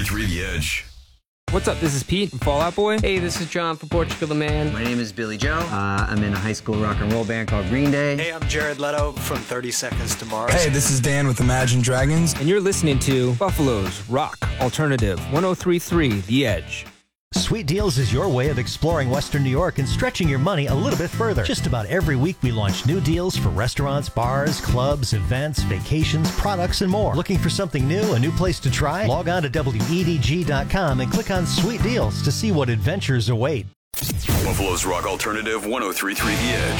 103.3 The Edge. What's up? This is Pete from Fall Out Boy. Hey, this is John from Portugal the Man. My name is Billy Joe. I'm in a high school rock and roll band called Green Day. Hey, I'm Jared Leto from 30 Seconds to Mars. Hey, this is Dan with Imagine Dragons. And you're listening to Buffalo's Rock Alternative 103.3 The Edge. Sweet Deals is your way of exploring Western New York and stretching your money a little bit further. Just about every week we launch new deals for restaurants, bars, clubs, events, vacations, products, and more. Looking for something new, a new place to try? Log on to WEDG.com and click on Sweet Deals to see what adventures await. Buffalo's Rock Alternative 103.3 The Edge.